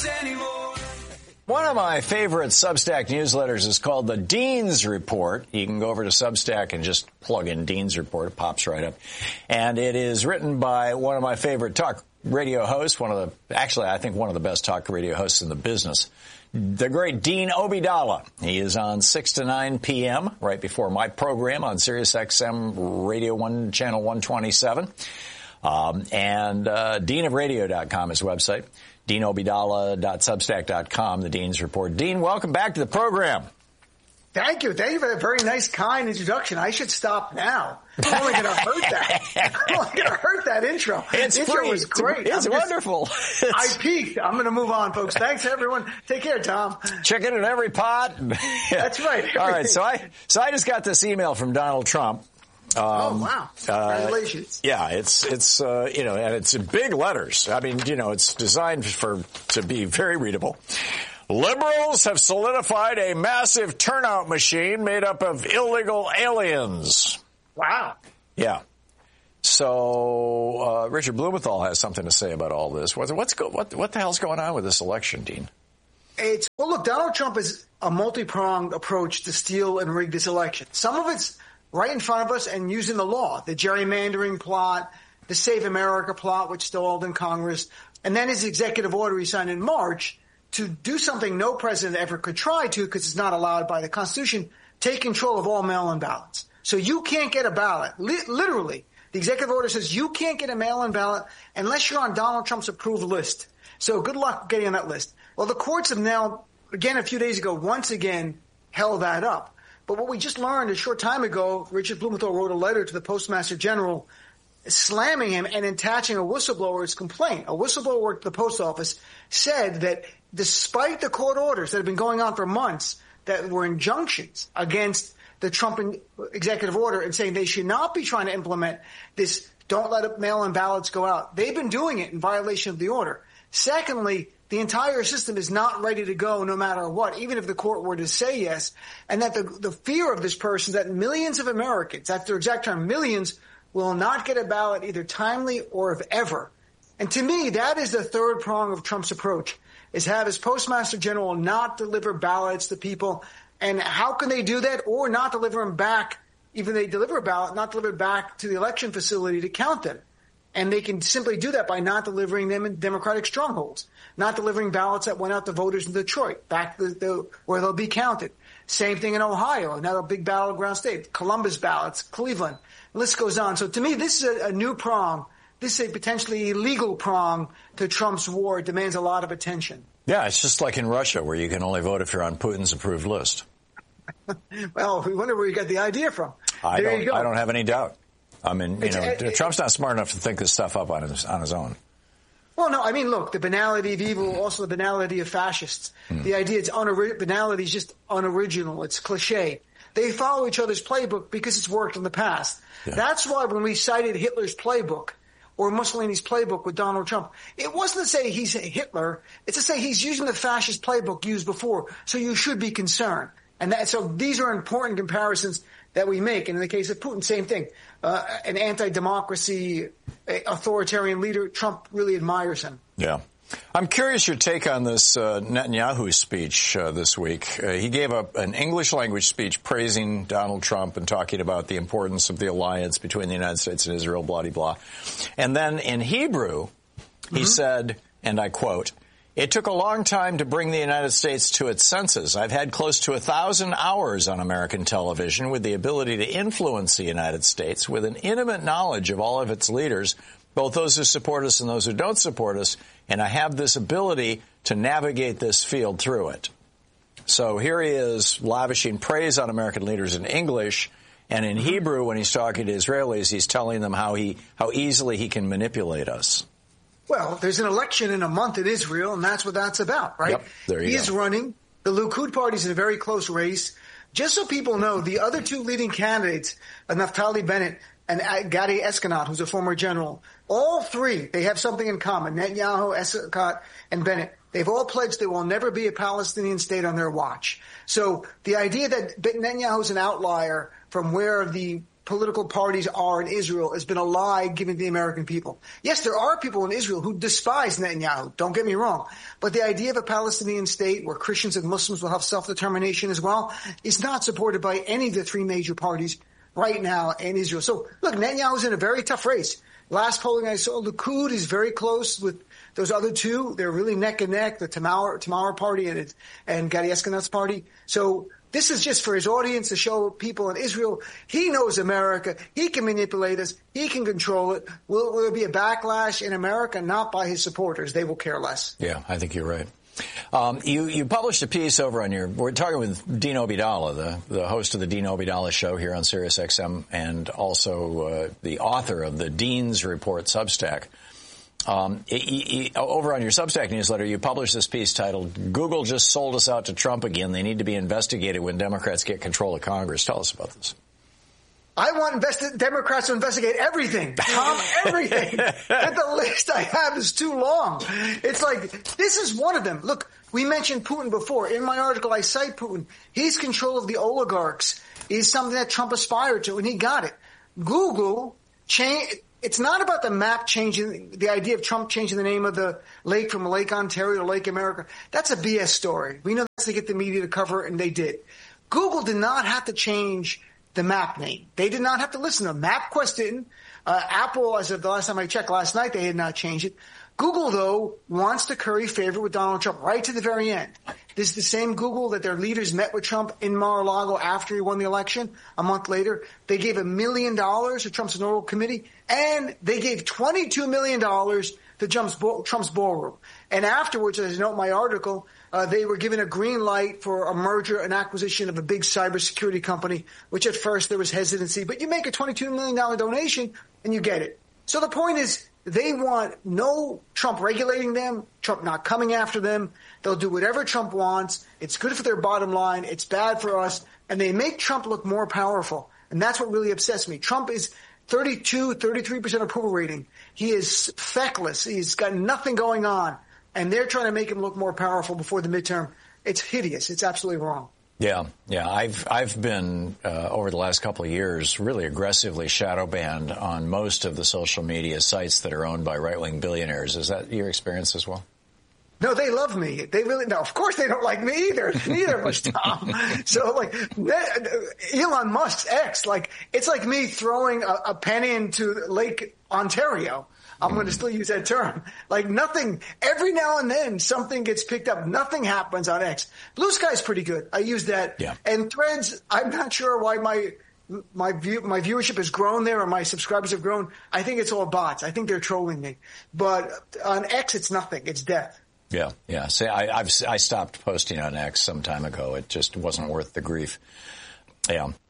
anymore. One of my favorite Substack newsletters is called the Dean's Report. You can go over to Substack and just plug in Dean's Report. It pops right up. And it is written by one of my favorite talk radio hosts, I think one of the best talk radio hosts in the business, the great Dean Obeidallah. He is on 6 to 9 p.m. right before my program on Sirius XM Radio 1, Channel 127. And deanofradio.com is his website. DeanObeidallah.substack.com, the Dean's Report. Dean, welcome back to the program. Thank you. Thank you for that very nice, kind introduction. I should stop now. I'm only going to hurt that. I'm only going to hurt that intro. The intro was great. It's wonderful. I peaked. I'm going to move on, folks. Thanks, everyone. Take care, Tom. Chicken in every pot. That's right. All right. So I just got this email from Donald Trump. Oh, wow. Congratulations. Yeah, it's and it's in big letters. I mean, it's designed to be very readable. Liberals have solidified a massive turnout machine made up of illegal aliens. Well, Yeah. So, Richard Blumenthal has something to say about all this. What the hell's going on with this election, Dean? Well, look, Donald Trump is a multi-pronged approach to steal and rig this election. Some of it's right in front of us and using the law, the gerrymandering plot, the Save America plot, which stalled in Congress, and then his executive order he signed in March to do something no president ever could try to because it's not allowed by the Constitution, take control of all mail-in ballots. So you can't get a ballot. Literally, the executive order says you can't get a mail-in ballot unless you're on Donald Trump's approved list. So good luck getting on that list. Well, the courts have now, again, a few days ago, once again held that up. But what we just learned a short time ago, Richard Blumenthal wrote a letter to the Postmaster General slamming him and attaching a whistleblower's complaint. A whistleblower worked at the post office said that despite the court orders that have been going on for months that were injunctions against the Trump executive order and saying they should not be trying to implement this don't let mail-in ballots go out. They've been doing it in violation of the order. Secondly, the entire system is not ready to go no matter what, even if the court were to say yes, and that the fear of this person is that millions of Americans, that's their exact term, millions, will not get a ballot either timely or if ever. And to me, that is the third prong of Trump's approach, is have his Postmaster General not deliver ballots to people. And how can they do that? Or not deliver them back, even if they deliver a ballot, not deliver it back to the election facility to count them. And they can simply do that by not delivering them in Democratic strongholds, not delivering ballots that went out to voters in Detroit, back where they'll be counted. Same thing in Ohio, another big battleground state, Columbus ballots, Cleveland. The list goes on. So to me, this is a new prong. This is a potentially illegal prong to Trump's war. It demands a lot of attention. Yeah, it's just like in Russia, where you can only vote if you're on Putin's approved list. Well, we wonder where you got the idea from. I don't have any doubt. I mean, Trump's not smart enough to think this stuff up on his own. Well, no, I mean, look, the banality of evil, also the banality of fascists. The idea banality is just unoriginal. It's cliche. They follow each other's playbook because it's worked in the past. Yeah. That's why when we cited Hitler's playbook or Mussolini's playbook with Donald Trump, it wasn't to say he's Hitler. It's to say he's using the fascist playbook used before. So you should be concerned. So these are important comparisons that we make. And in the case of Putin, same thing. An anti-democracy, authoritarian leader, Trump really admires him. Yeah. I'm curious your take on this Netanyahu speech this week. He gave an English language speech praising Donald Trump and talking about the importance of the alliance between the United States and Israel, blah, blah, blah. And then in Hebrew, he said, and I quote, "It took a long time to bring the United States to its senses. I've had close to 1,000 hours on American television with the ability to influence the United States with an intimate knowledge of all of its leaders, both those who support us and those who don't support us, and I have this ability to navigate this field through it." So here he is lavishing praise on American leaders in English, and in Hebrew, when he's talking to Israelis, he's telling them how easily he can manipulate us. Well, there's an election in a month in Israel, and that's what that's about, right? Yep, there you go. He is running. The Likud party's in a very close race. Just so people know, the other two leading candidates, Naftali Bennett and Gadi Eskenat, who's a former general, all three, they have something in common. Netanyahu, Eskenat, and Bennett. They've all pledged there will never be a Palestinian state on their watch. So the idea that Netanyahu's an outlier from where the political parties are in Israel has been a lie given to the American people. Yes, there are people in Israel who despise Netanyahu. Don't get me wrong. But the idea of a Palestinian state where Christians and Muslims will have self-determination as well is not supported by any of the three major parties right now in Israel. So, look, Netanyahu's in a very tough race. Last polling I saw, Likud is very close with those other two. They're really neck and neck, the Tamar party and Gadi Eskenaz's party. So this is just for his audience to show people in Israel he knows America. He can manipulate us. He can control it. Will there be a backlash in America? Not by his supporters. They will care less. Yeah, I think you're right. You published a piece over on we're talking with Dean Obeidallah, the host of the Dean Obeidallah Show here on Sirius XM, and also the author of the Dean's Report Substack. Over on your Substack newsletter, you published this piece titled, "Google Just Sold Us Out to Trump Again. They Need to Be Investigated When Democrats Get Control of Congress." Tell us about this. I want Democrats to investigate everything, Tom, everything. And the list I have is too long. It's like, this is one of them. Look, we mentioned Putin before. In my article, I cite Putin. His control of the oligarchs is something that Trump aspired to, and he got it. Google it's not about the map changing, the idea of Trump changing the name of the lake from Lake Ontario to Lake America. That's a BS story. We know that's to get the media to cover it, and they did. Google did not have to change the map name. They did not have to listen to them. MapQuest didn't. Apple, as of the last time I checked last night, they had not changed it. Google, though, wants to curry favor with Donald Trump right to the very end. This is the same Google that their leaders met with Trump in Mar-a-Lago after he won the election. A month later, they gave $1 million to Trump's Electoral Committee, and they gave $22 million to Trump's ballroom. And afterwards, as I note in my article, they were given a green light for a merger and acquisition of a big cybersecurity company, which at first there was hesitancy. But you make a $22 million donation, and you get it. So the point is, they want no Trump regulating them, Trump not coming after them. They'll do whatever Trump wants. It's good for their bottom line. It's bad for us. And they make Trump look more powerful. And that's what really upsets me. Trump is 33% approval rating. He is feckless. He's got nothing going on. And they're trying to make him look more powerful before the midterm. It's hideous. It's absolutely wrong. Yeah. I've been over the last couple of years really aggressively shadow banned on most of the social media sites that are owned by right-wing billionaires. Is that your experience as well? No, they love me. They really, no, of course they don't like me either. Neither of us, Tom. So like Elon Musk's X, like it's like me throwing a penny into Lake Ontario. I'm going to still use that term. Like nothing, every now and then something gets picked up. Nothing happens on X. Blue Sky's pretty good. I use that. Yeah. And Threads, I'm not sure why my viewership has grown there or my subscribers have grown. I think it's all bots. I think they're trolling me. But on X, it's nothing. It's death. Yeah. See, I stopped posting on X some time ago. It just wasn't worth the grief. Yeah.